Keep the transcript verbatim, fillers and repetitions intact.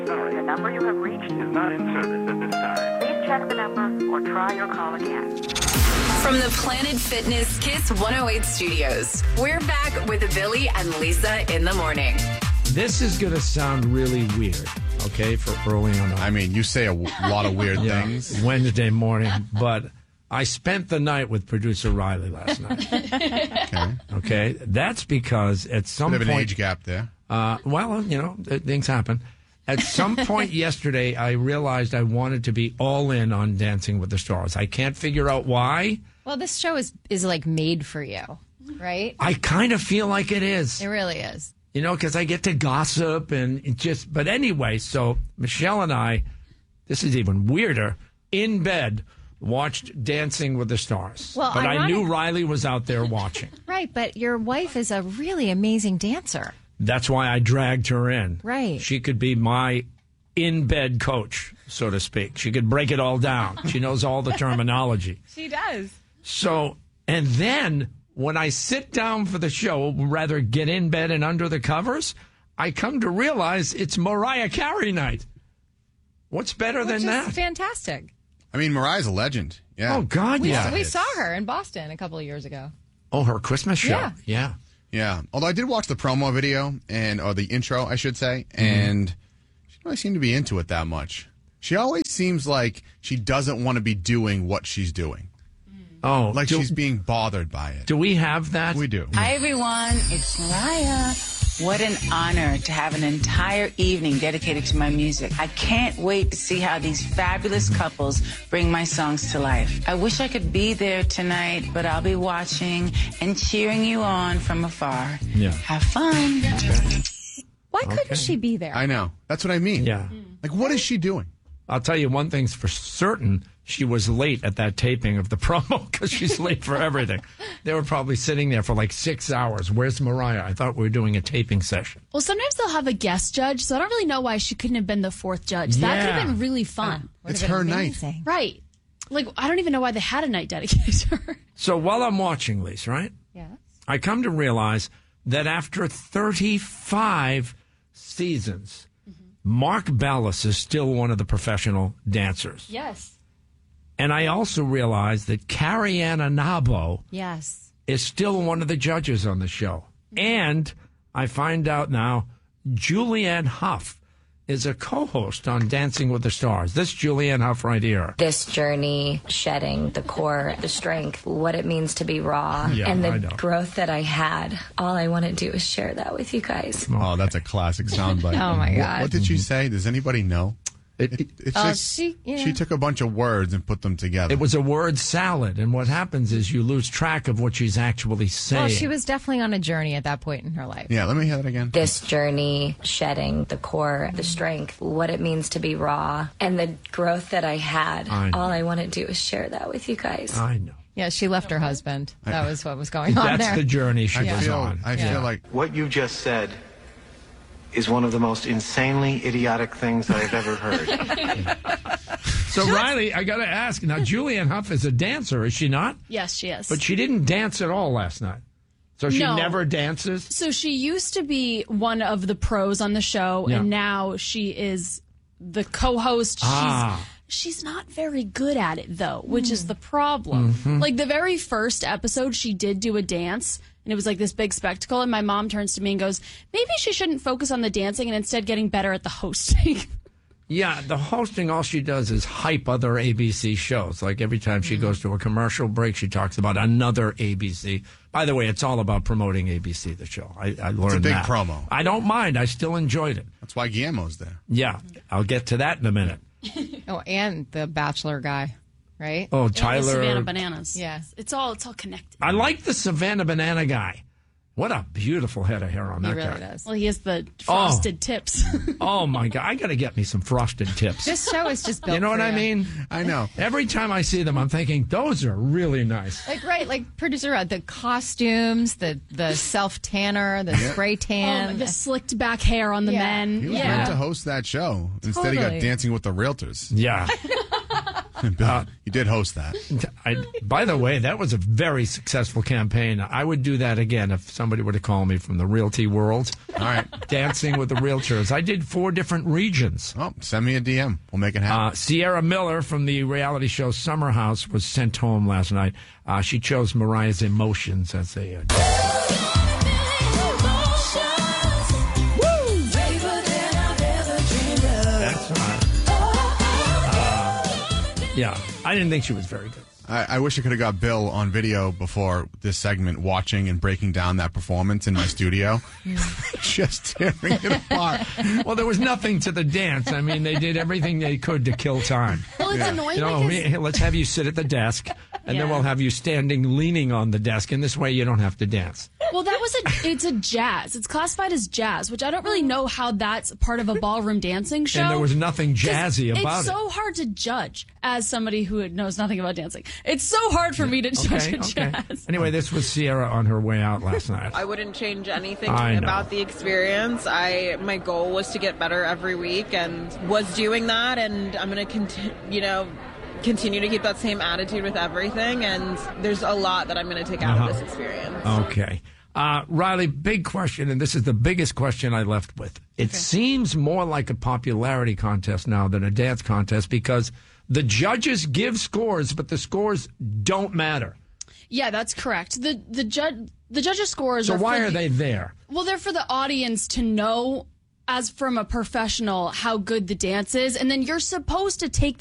Sorry, the number you have reached is not in service at this time. Please check the number or try your call again. From the Planet Fitness Kiss one oh eight studios, we're back with Billy and Lisa in the morning. This is going to sound really weird, okay, for early on. I mean, you say a w- lot of weird yeah, things. Wednesday morning, but I spent the night with producer Riley last night. Okay. Okay, that's because at some Bit of point... an age gap there. Uh, well, you know, th- things happen. At some point yesterday, I realized I wanted to be all in on Dancing with the Stars. I can't figure out why. Well, this show is, is like made for you, right? I kind of feel like it is. It really is. You know, because I get to gossip and it just... But anyway, so Michelle and I, this is even weirder, in bed, watched Dancing with the Stars. Well, but ironic- I knew Riley was out there watching. Right, but your wife is a really amazing dancer. That's why I dragged her in. Right. She could be my in-bed coach, so to speak. She could break it all down. She knows all the terminology. She does. So, and then when I sit down for the show, rather get in bed and under the covers, I come to realize it's Mariah Carey night. What's better Which than is that? fantastic. I mean, Mariah's a legend. Yeah. Oh, God, We, yeah. we saw her in Boston a couple of years ago. Oh, her Christmas show. Yeah. Yeah. Yeah. Although I did watch the promo video, and or the intro, I should say, and she doesn't really seem to be into it that much. She always seems like she doesn't want to be doing what she's doing. Oh, Like do, she's being bothered by it. do we have that? We do. Hi, everyone. It's Mariah. What an honor to have an entire evening dedicated to my music. I can't wait to see how these fabulous couples bring my songs to life. I wish I could be there tonight, but I'll be watching and cheering you on from afar. Yeah. Have fun. Why couldn't Okay. she be there? I know. That's what I mean. Yeah. Like, what is she doing? I'll tell you one thing's for certain. She was late at that taping of the promo because she's late for everything. They were probably sitting there for like six hours. Where's Mariah? I thought we were doing a taping session. Well, sometimes they'll have a guest judge, so I don't really know why she couldn't have been the fourth judge. That could Yeah. have been really fun. Would It's have been her night. amazing. Right. Like, I don't even know why they had a night dedicated to her. So while I'm watching, Lisa, right, Yes. I come to realize that after thirty-five seasons, Mark Ballas is still one of the professional dancers. Yes. And I also realize that Carrie Ann Anabo Yes. is still one of the judges on the show. And I find out now Julianne Hough is a co-host on Dancing with the Stars. This Julianne Hough right here. This journey, shedding the core, the strength, what it means to be raw, Yeah, and I the know. growth that I had. All I want to do is share that with you guys. Oh, that's a classic soundbite. Oh, my What- God. What, did she say? Does anybody know? It, It, it's Oh, just, she- yeah. she took a bunch of words and put them together. it was a word salad, and what happens is you lose track of what she's actually saying. Well, she was definitely on a journey at that point in her life. Yeah, let me hear that again. This journey, shedding the core, the strength, what it means to be raw, and the growth that I had. I know. All I want to do is share that with you guys. I know. Yeah, she left her husband. That was what was going on That's there. the journey she I was feel, on. I Yeah. feel like What you just said is one of the most insanely idiotic things I've ever heard. So, Riley, I got to ask. Now, Julianne Hough is a dancer, is she not? Yes, she is. But she didn't dance at all last night. So she No. never dances? So she used to be one of the pros on the show, Yeah. and now she is the co-host. Ah. She's she's not very good at it though, which is the problem. Mm-hmm. Like the very first episode, she did do a dance, and it was like this big spectacle. And my mom turns to me and goes, "Maybe she shouldn't focus on the dancing and instead getting better at the hosting." Yeah, the hosting, all she does is hype other A B C shows. Like every time she goes to a commercial break, she talks about another A B C. By the way, it's all about promoting A B C, the show. I, I learned it's a big that. promo. I don't mind. I still enjoyed it. That's why Guillermo's there. Yeah, I'll get to that in a minute. Oh, and the Bachelor guy, right? Oh, And the Tyler. Savannah Bananas. Yeah. It's all it's all connected. I like the Savannah Banana guy. What a beautiful head of hair on He that really guy. does. Well, he has the frosted tips. Oh, my God. I got to get me some frosted tips. This show is just built You know what for I mean? I know. Every time I see them, I'm thinking, those are really nice. Like, right, like producer, uh, the costumes, the the self tanner, the spray Oh, tan. the slicked back hair on the Yeah. men. He was yeah. meant to host that show. Instead, he got Totally. Dancing with the Realtors. Yeah. Bill, you did host that. I, by the way, that was a very successful campaign. I would do that again if somebody were to call me from the realty world. All right. Dancing with the realtors. I did four different regions. Oh, send me a D M. We'll make it happen. Uh, Sierra Miller from the reality show Summer House was sent home last night. Uh, she chose Mariah's Emotions as a... Uh, That's uh, uh, yeah, I didn't think she was very good. I, I wish I could have got Bill on video before this segment, watching and breaking down that performance in my studio. Just tearing it apart. Well, there was nothing to the dance. I mean, they did everything they could to kill time. Well, it's Yeah. annoying You know, because we, let's have you sit at the desk, and then Yeah. we'll have you standing, leaning on the desk, and this way you don't have to dance. well, that was a it's a jazz. It's classified as jazz, which I don't really know how that's part of a ballroom dancing show. And there was nothing 'Cause jazzy about it's it. so hard to judge as somebody who knows nothing about dancing. It's so hard for me to judge Okay, a okay. jazz. Anyway, this was Sierra on her way out last night. I wouldn't change anything I know. about the experience. I my goal was to get better every week, and was doing that. And I'm going to continue, you know, continue to keep that same attitude with everything. And there's a lot that I'm going to take out Uh-huh. of this experience. Okay. Uh, Riley, big question, and this is the biggest question I left with. It seems more like a popularity contest now than a dance contest because the judges give scores, but the scores don't matter. Yeah, that's correct. The the judge the judges' scores. So are why for are the- they there? Well, they're for the audience to know, as from a professional, how good the dance is, and then you're supposed to take